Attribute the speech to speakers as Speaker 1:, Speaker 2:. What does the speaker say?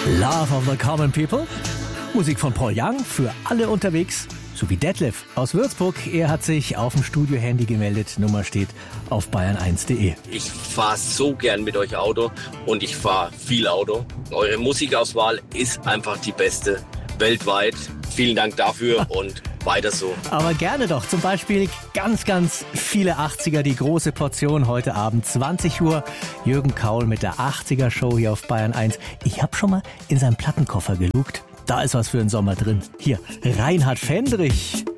Speaker 1: Love of the Common People. Musik von Paul Young für alle unterwegs, sowie Detlef aus Würzburg. Er hat sich auf dem Studio-Handy gemeldet. Nummer steht auf bayern1.de.
Speaker 2: Ich fahre so gern mit euch Auto und ich fahre viel Auto. Eure Musikauswahl ist einfach die beste weltweit. Vielen Dank dafür und weiter so.
Speaker 1: Aber gerne doch. Zum Beispiel ganz, ganz viele 80er. Die große Portion heute Abend, 20 Uhr. Jürgen Kaul mit der 80er-Show hier auf Bayern 1. Ich habe schon mal in seinen Plattenkoffer gelugt. Da ist was für den Sommer drin. Hier, Reinhard Fendrich.